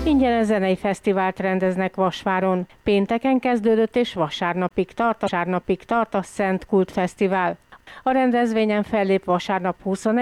Ingyen zenei fesztivált rendeznek Vasváron. Pénteken kezdődött és vasárnapig tart a Szent Kult Fesztivál. A rendezvényen fellép vasárnap 21